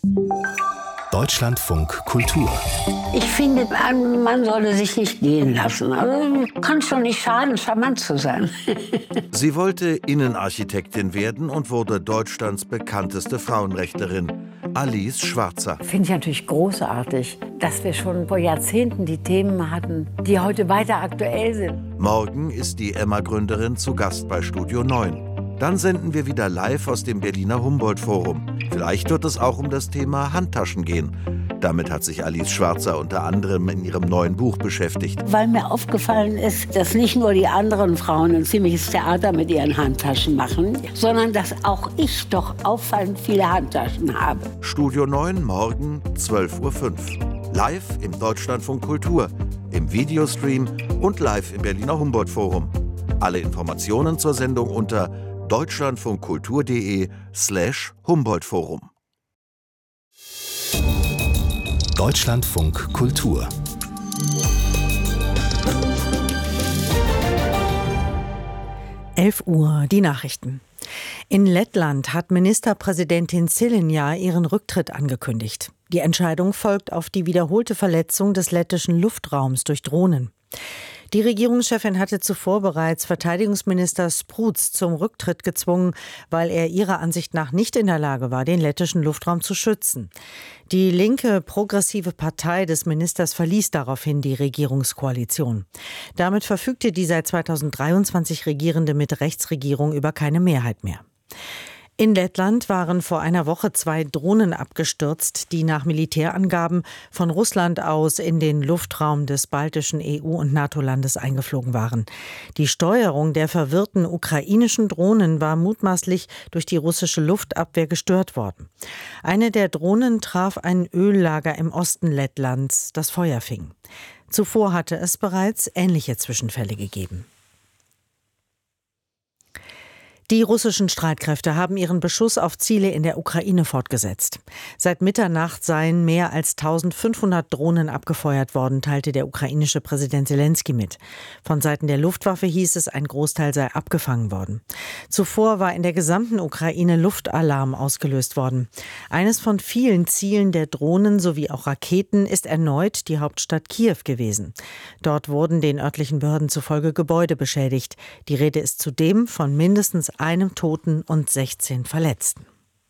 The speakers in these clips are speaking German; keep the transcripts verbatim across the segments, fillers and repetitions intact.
Deutschlandfunk Kultur. Ich finde, man sollte sich nicht gehen lassen. Also, kann schon nicht schaden, charmant zu sein. Sie wollte Innenarchitektin werden und wurde Deutschlands bekannteste Frauenrechtlerin, Alice Schwarzer. Finde ich natürlich großartig, dass wir schon vor Jahrzehnten die Themen hatten, die heute weiter aktuell sind. Morgen ist die Emma-Gründerin zu Gast bei Studio neun. Dann senden wir wieder live aus dem Berliner Humboldt-Forum. Vielleicht wird es auch um das Thema Handtaschen gehen. Damit hat sich Alice Schwarzer unter anderem in ihrem neuen Buch beschäftigt. Weil mir aufgefallen ist, dass nicht nur die anderen Frauen ein ziemliches Theater mit ihren Handtaschen machen, sondern dass auch ich doch auffallend viele Handtaschen habe. Studio neun, morgen zwölf Uhr fünf. Live im Deutschlandfunk Kultur, im Videostream und live im Berliner Humboldt-Forum. Alle Informationen zur Sendung unter deutschlandfunkkultur.de slash Humboldt-Forum. Deutschlandfunk Kultur. elf Uhr, die Nachrichten. In Lettland hat Ministerpräsidentin Šilinja ihren Rücktritt angekündigt. Die Entscheidung folgt auf die wiederholte Verletzung des lettischen Luftraums durch Drohnen. Die Regierungschefin hatte zuvor bereits Verteidigungsminister Spruds zum Rücktritt gezwungen, weil er ihrer Ansicht nach nicht in der Lage war, den lettischen Luftraum zu schützen. Die linke progressive Partei des Ministers verließ daraufhin die Regierungskoalition. Damit verfügte die seit zweitausenddreiundzwanzig regierende Mitte-Rechts-Regierung über keine Mehrheit mehr. In Lettland waren vor einer Woche zwei Drohnen abgestürzt, die nach Militärangaben von Russland aus in den Luftraum des baltischen E U- und NATO-Landes eingeflogen waren. Die Steuerung der verwirrten ukrainischen Drohnen war mutmaßlich durch die russische Luftabwehr gestört worden. Eine der Drohnen traf ein Öllager im Osten Lettlands, das Feuer fing. Zuvor hatte es bereits ähnliche Zwischenfälle gegeben. Die russischen Streitkräfte haben ihren Beschuss auf Ziele in der Ukraine fortgesetzt. Seit Mitternacht seien mehr als eintausendfünfhundert Drohnen abgefeuert worden, teilte der ukrainische Präsident Selenskyj mit. Von Seiten der Luftwaffe hieß es, ein Großteil sei abgefangen worden. Zuvor war in der gesamten Ukraine Luftalarm ausgelöst worden. Eines von vielen Zielen der Drohnen sowie auch Raketen ist erneut die Hauptstadt Kiew gewesen. Dort wurden den örtlichen Behörden zufolge Gebäude beschädigt. Die Rede ist zudem von mindestens einem Toten und sechzehn Verletzten.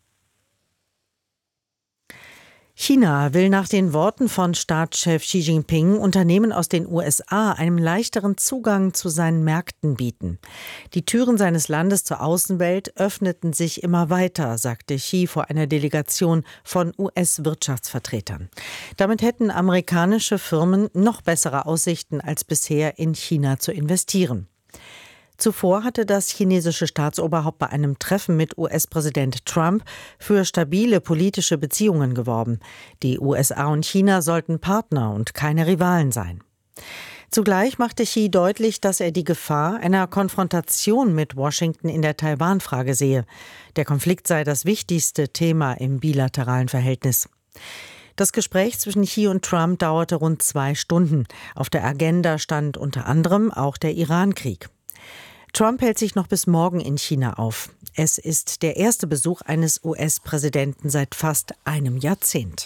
China will nach den Worten von Staatschef Xi Jinping Unternehmen aus den U S A einen leichteren Zugang zu seinen Märkten bieten. Die Türen seines Landes zur Außenwelt öffneten sich immer weiter, sagte Xi vor einer Delegation von U S-Wirtschaftsvertretern. Damit hätten amerikanische Firmen noch bessere Aussichten als bisher in China zu investieren. Zuvor hatte das chinesische Staatsoberhaupt bei einem Treffen mit U S-Präsident Trump für stabile politische Beziehungen geworben. Die U S A und China sollten Partner und keine Rivalen sein. Zugleich machte Xi deutlich, dass er die Gefahr einer Konfrontation mit Washington in der Taiwan-Frage sehe. Der Konflikt sei das wichtigste Thema im bilateralen Verhältnis. Das Gespräch zwischen Xi und Trump dauerte rund zwei Stunden. Auf der Agenda stand unter anderem auch der Iran-Krieg. Trump hält sich noch bis morgen in China auf. Es ist der erste Besuch eines U S-Präsidenten seit fast einem Jahrzehnt.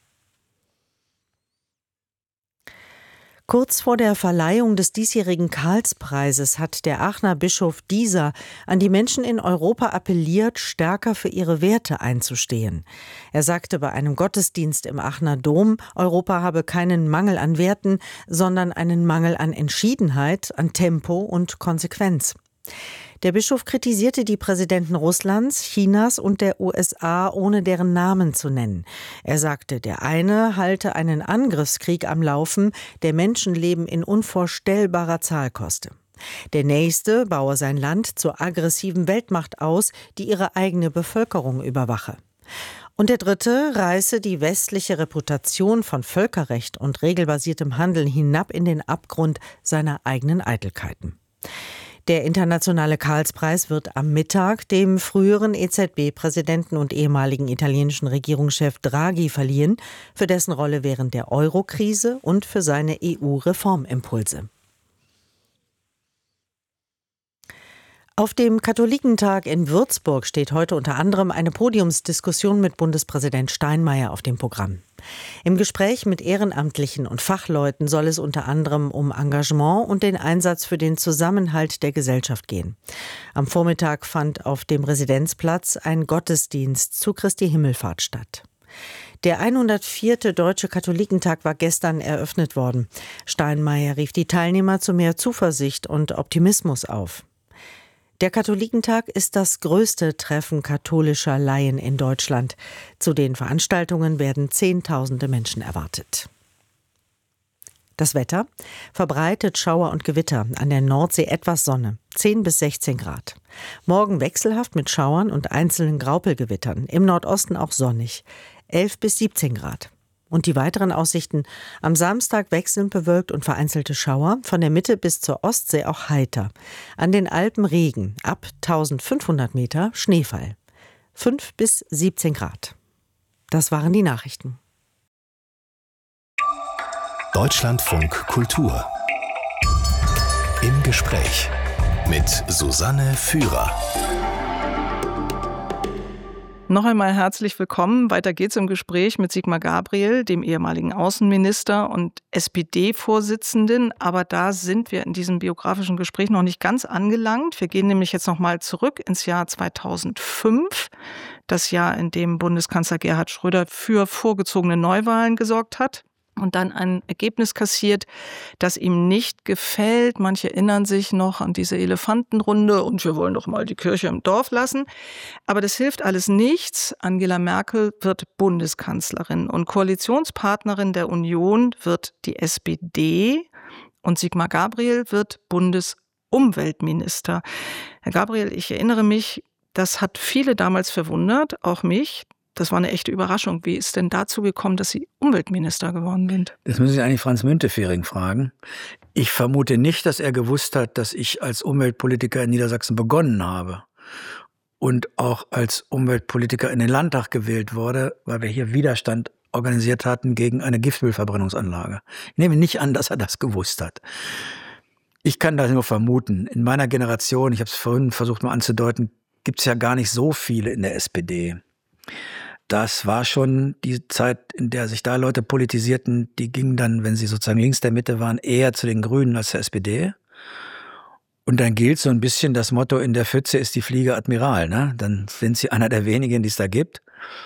Kurz vor der Verleihung des diesjährigen Karlspreises hat der Aachener Bischof Dieser an die Menschen in Europa appelliert, stärker für ihre Werte einzustehen. Er sagte bei einem Gottesdienst im Aachener Dom, Europa habe keinen Mangel an Werten, sondern einen Mangel an Entschiedenheit, an Tempo und Konsequenz. Der Bischof kritisierte die Präsidenten Russlands, Chinas und der U S A, ohne deren Namen zu nennen. Er sagte, der eine halte einen Angriffskrieg am Laufen, der Menschenleben in unvorstellbarer Zahl koste. Der nächste baue sein Land zur aggressiven Weltmacht aus, die ihre eigene Bevölkerung überwache. Und der dritte reiße die westliche Reputation von Völkerrecht und regelbasiertem Handeln hinab in den Abgrund seiner eigenen Eitelkeiten. Der internationale Karlspreis wird am Mittag dem früheren E Z B-Präsidenten und ehemaligen italienischen Regierungschef Draghi verliehen, für dessen Rolle während der Euro-Krise und für seine E U-Reformimpulse. Auf dem Katholikentag in Würzburg steht heute unter anderem eine Podiumsdiskussion mit Bundespräsident Steinmeier auf dem Programm. Im Gespräch mit Ehrenamtlichen und Fachleuten soll es unter anderem um Engagement und den Einsatz für den Zusammenhalt der Gesellschaft gehen. Am Vormittag fand auf dem Residenzplatz ein Gottesdienst zu Christi Himmelfahrt statt. Der hundertvierte Deutsche Katholikentag war gestern eröffnet worden. Steinmeier rief die Teilnehmer zu mehr Zuversicht und Optimismus auf. Der Katholikentag ist das größte Treffen katholischer Laien in Deutschland. Zu den Veranstaltungen werden Zehntausende Menschen erwartet. Das Wetter: verbreitet Schauer und Gewitter, an der Nordsee etwas Sonne, zehn bis sechzehn Grad. Morgen wechselhaft mit Schauern und einzelnen Graupelgewittern, im Nordosten auch sonnig, elf bis siebzehn Grad. Und die weiteren Aussichten: am Samstag wechselnd bewölkt und vereinzelte Schauer, von der Mitte bis zur Ostsee auch heiter. An den Alpen Regen, ab eintausendfünfhundert Meter Schneefall. fünf bis siebzehn Grad. Das waren die Nachrichten. Deutschlandfunk Kultur. Im Gespräch mit Susanne Führer. Noch einmal herzlich willkommen. Weiter geht's im Gespräch mit Sigmar Gabriel, dem ehemaligen Außenminister und S P D-Vorsitzenden. Aber da sind wir in diesem biografischen Gespräch noch nicht ganz angelangt. Wir gehen nämlich jetzt noch mal zurück ins Jahr zweitausendfünf. Das Jahr, in dem Bundeskanzler Gerhard Schröder für vorgezogene Neuwahlen gesorgt hat. Und dann ein Ergebnis kassiert, das ihm nicht gefällt. Manche erinnern sich noch an diese Elefantenrunde und wir wollen doch mal die Kirche im Dorf lassen. Aber das hilft alles nichts. Angela Merkel wird Bundeskanzlerin und Koalitionspartnerin der Union wird die S P D und Sigmar Gabriel wird Bundesumweltminister. Herr Gabriel, ich erinnere mich, das hat viele damals verwundert, auch mich. Das war eine echte Überraschung. Wie ist denn dazu gekommen, dass Sie Umweltminister geworden sind? Das müssen Sie eigentlich Franz Müntefering fragen. Ich vermute nicht, dass er gewusst hat, dass ich als Umweltpolitiker in Niedersachsen begonnen habe und auch als Umweltpolitiker in den Landtag gewählt wurde, weil wir hier Widerstand organisiert hatten gegen eine Giftmüllverbrennungsanlage. Ich nehme nicht an, dass er das gewusst hat. Ich kann das nur vermuten. In meiner Generation, ich habe es vorhin versucht mal anzudeuten, gibt es ja gar nicht so viele in der S P D. Das war schon die Zeit, in der sich da Leute politisierten, die gingen dann, wenn sie sozusagen links der Mitte waren, eher zu den Grünen als zur S P D. Und dann gilt so ein bisschen das Motto, in der Pfütze ist die Fliege Admiral, ne? Dann sind sie einer der wenigen, die es da gibt.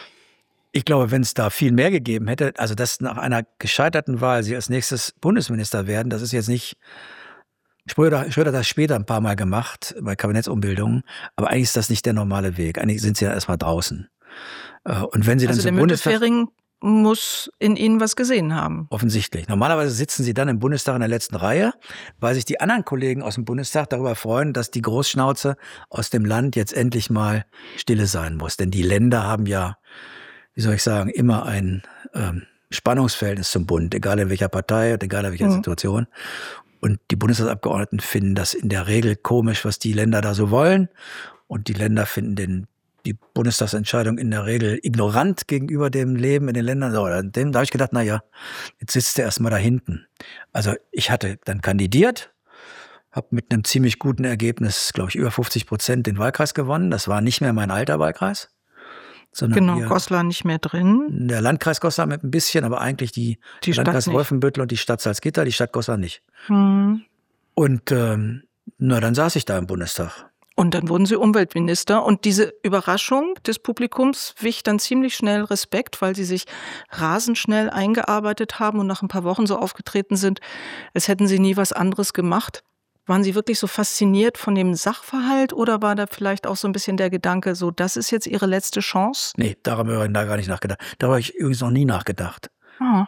Ich glaube, wenn es da viel mehr gegeben hätte, also dass nach einer gescheiterten Wahl sie als nächstes Bundesminister werden, das ist jetzt nicht, Schröder, Schröder hat das später ein paar Mal gemacht, bei Kabinettsumbildungen, aber eigentlich ist das nicht der normale Weg. Eigentlich sind sie ja erstmal draußen. Und wenn sie dann also zum der Bundestag Müntefering muss in Ihnen was gesehen haben. Offensichtlich. Normalerweise sitzen sie dann im Bundestag in der letzten Reihe, weil sich die anderen Kollegen aus dem Bundestag darüber freuen, dass die Großschnauze aus dem Land jetzt endlich mal stille sein muss. Denn die Länder haben ja, wie soll ich sagen, immer ein ähm, Spannungsverhältnis zum Bund, egal in welcher Partei und egal in welcher mhm. Situation. Und die Bundestagsabgeordneten finden das in der Regel komisch, was die Länder da so wollen. Und die Länder finden den die Bundestagsentscheidung in der Regel ignorant gegenüber dem Leben in den Ländern. So, da habe ich gedacht, na ja, jetzt sitzt er erstmal da hinten. Also ich hatte dann kandidiert, habe mit einem ziemlich guten Ergebnis, glaube ich, über fünfzig Prozent den Wahlkreis gewonnen. Das war nicht mehr mein alter Wahlkreis. Sondern genau, Goslar nicht mehr drin. Der Landkreis Goslar mit ein bisschen, aber eigentlich die, die Landkreis Wolfenbüttel und die Stadt Salzgitter, die Stadt Goslar nicht. Hm. Und ähm, na, dann saß ich da im Bundestag. Und dann wurden Sie Umweltminister. Und diese Überraschung des Publikums wich dann ziemlich schnell Respekt, weil Sie sich rasend schnell eingearbeitet haben und nach ein paar Wochen so aufgetreten sind, als hätten Sie nie was anderes gemacht. Waren Sie wirklich so fasziniert von dem Sachverhalt oder war da vielleicht auch so ein bisschen der Gedanke, so das ist jetzt Ihre letzte Chance? Nee, darüber habe ich da gar nicht nachgedacht. Darüber habe ich übrigens noch nie nachgedacht. Ah.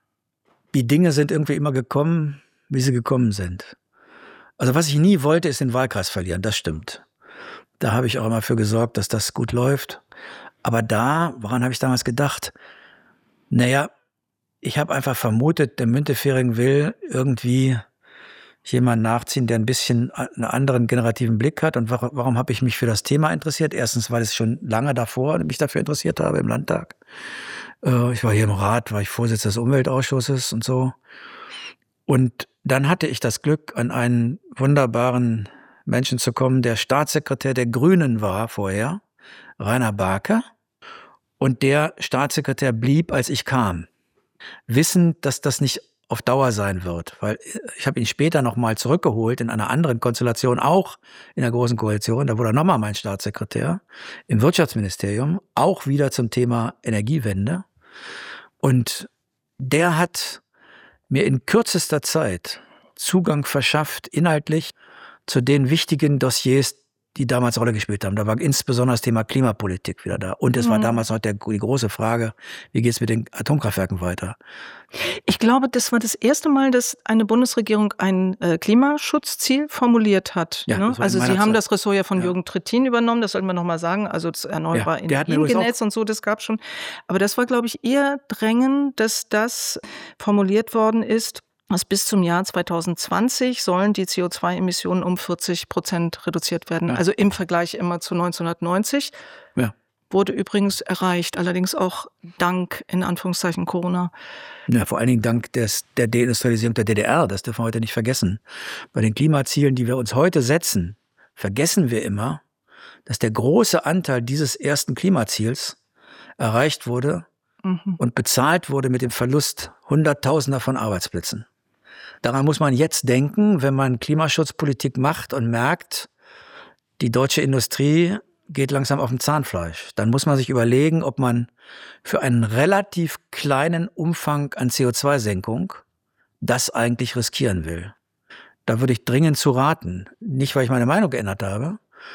Die Dinge sind irgendwie immer gekommen, wie sie gekommen sind. Also was ich nie wollte, ist den Wahlkreis verlieren, das stimmt. Da habe ich auch immer für gesorgt, dass das gut läuft. Aber da, woran habe ich damals gedacht? Naja, ich habe einfach vermutet, der Müntefering will irgendwie jemanden nachziehen, der ein bisschen einen anderen generativen Blick hat. Und warum, warum habe ich mich für das Thema interessiert? Erstens, weil ich schon lange davor mich dafür interessiert habe im Landtag. Ich war hier im Rat, war ich Vorsitzender des Umweltausschusses und so. Und dann hatte ich das Glück, an einen wunderbaren Menschen zu kommen, der Staatssekretär der Grünen war vorher, Rainer Barke. Und der Staatssekretär blieb, als ich kam, wissend, dass das nicht auf Dauer sein wird. Weil ich habe ihn später nochmal zurückgeholt in einer anderen Konstellation, auch in der Großen Koalition. Da wurde er nochmal mein Staatssekretär im Wirtschaftsministerium, auch wieder zum Thema Energiewende. Und der hat mir in kürzester Zeit Zugang verschafft, inhaltlich, zu den wichtigen Dossiers, die damals eine Rolle gespielt haben. Da war insbesondere das Thema Klimapolitik wieder da. Und es mhm. war damals noch der, die große Frage, wie geht es mit den Atomkraftwerken weiter? Ich glaube, das war das erste Mal, dass eine Bundesregierung ein äh, Klimaschutzziel formuliert hat. Ja, ne? Also Sie haben Zeit. das Ressort ja von ja. Jürgen Trittin übernommen, das sollten wir nochmal sagen. Also das erneuerbare ja, Energiengesetz und so, das gab schon. Aber das war, glaube ich, eher drängend, dass das formuliert worden ist, dass bis zum Jahr zwanzig zwanzig sollen die C O zwei Emissionen um vierzig Prozent reduziert werden. Ja. Also im Vergleich immer zu neunzehnhundertneunzig. Ja. Wurde übrigens erreicht, allerdings auch dank, in Anführungszeichen, Corona. Ja, vor allen Dingen dank des, der Deindustrialisierung der D D R, das dürfen wir heute nicht vergessen. Bei den Klimazielen, die wir uns heute setzen, vergessen wir immer, dass der große Anteil dieses ersten Klimaziels erreicht wurde mhm. und bezahlt wurde mit dem Verlust Hunderttausender von Arbeitsplätzen. Daran muss man jetzt denken, wenn man Klimaschutzpolitik macht und merkt, die deutsche Industrie geht langsam auf dem Zahnfleisch. Dann muss man sich überlegen, ob man für einen relativ kleinen Umfang an C O zwei Senkung das eigentlich riskieren will. Da würde ich dringend zu raten. Nicht, weil ich meine Meinung geändert habe,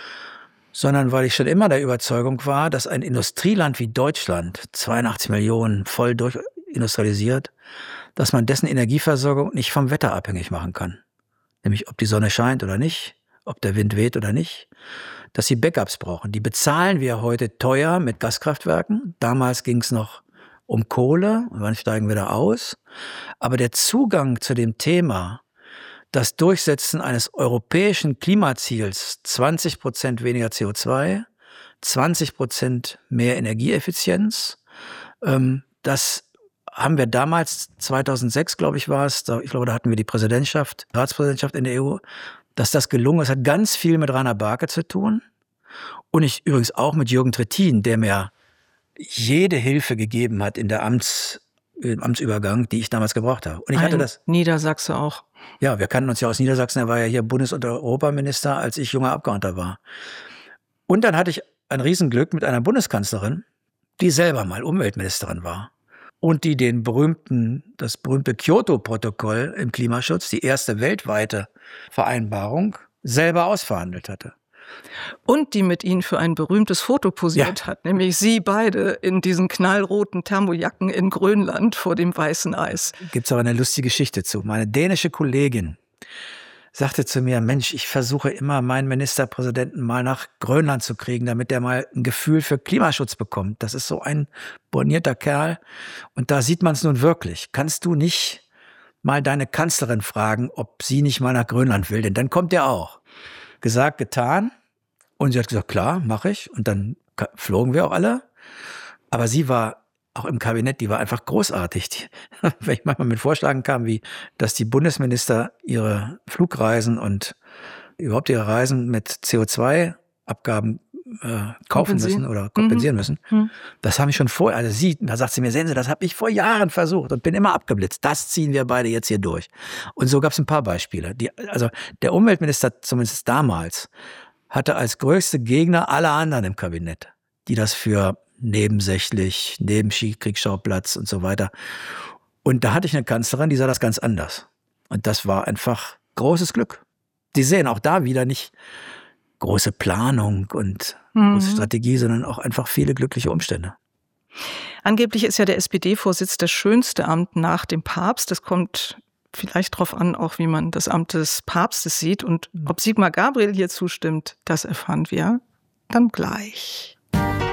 sondern weil ich schon immer der Überzeugung war, dass ein Industrieland wie Deutschland, zweiundachtzig Millionen, voll durchindustrialisiert, dass man dessen Energieversorgung nicht vom Wetter abhängig machen kann. Nämlich, ob die Sonne scheint oder nicht, ob der Wind weht oder nicht, dass sie Backups brauchen. Die bezahlen wir heute teuer mit Gaskraftwerken. Damals ging es noch um Kohle und wann steigen wir da aus. Aber der Zugang zu dem Thema, das Durchsetzen eines europäischen Klimaziels, zwanzig Prozent weniger C O zwei, zwanzig Prozent mehr Energieeffizienz, ähm, das haben wir damals, zweitausendsechs, glaube ich, war es, ich glaube, da hatten wir die Präsidentschaft, Ratspräsidentschaft in der E U, dass das gelungen ist, hat ganz viel mit Rainer Barke zu tun. Und ich übrigens auch mit Jürgen Trittin, der mir jede Hilfe gegeben hat in der Amts, im Amtsübergang, die ich damals gebraucht habe. Und ich Ein hatte das. Niedersachse auch. Ja, wir kannten uns ja aus Niedersachsen. Er war ja hier Bundes- und Europaminister, als ich junger Abgeordneter war. Und dann hatte ich ein Riesenglück mit einer Bundeskanzlerin, die selber mal Umweltministerin war. Und die den berühmten, das berühmte Kyoto-Protokoll im Klimaschutz, die erste weltweite Vereinbarung, selber ausverhandelt hatte. Und die mit Ihnen für ein berühmtes Foto posiert ja. hat, nämlich Sie beide in diesen knallroten Thermojacken in Grönland vor dem weißen Eis. Gibt's aber eine lustige Geschichte zu. Meine dänische Kollegin sagte zu mir, Mensch, ich versuche immer, meinen Ministerpräsidenten mal nach Grönland zu kriegen, damit der mal ein Gefühl für Klimaschutz bekommt. Das ist so ein bornierter Kerl. Und da sieht man es nun wirklich. Kannst du nicht mal deine Kanzlerin fragen, ob sie nicht mal nach Grönland will? Denn dann kommt der auch. Gesagt, getan. Und sie hat gesagt, klar, mache ich. Und dann flogen wir auch alle. Aber sie war auch im Kabinett, die war einfach großartig. Die, wenn ich manchmal mit Vorschlägen kam, wie, dass die Bundesminister ihre Flugreisen und überhaupt ihre Reisen mit C O zwei Abgaben äh, kaufen müssen oder kompensieren mhm. müssen. Mhm. Das habe ich schon vorher, also sie, da sagt sie mir, sehen Sie, das habe ich vor Jahren versucht und bin immer abgeblitzt. Das ziehen wir beide jetzt hier durch. Und so gab es ein paar Beispiele. Die, also der Umweltminister, zumindest damals, hatte als größte Gegner alle anderen im Kabinett, die das für nebensächlich, Nebenkriegsschauplatz und so weiter. Und da hatte ich eine Kanzlerin, die sah das ganz anders. Und das war einfach großes Glück. Die sehen auch da wieder nicht große Planung und mhm. große Strategie, sondern auch einfach viele glückliche Umstände. Angeblich ist ja der S P D-Vorsitz das schönste Amt nach dem Papst. Das kommt vielleicht darauf an, auch wie man das Amt des Papstes sieht. Und ob Sigmar Gabriel hier zustimmt, das erfahren wir dann gleich.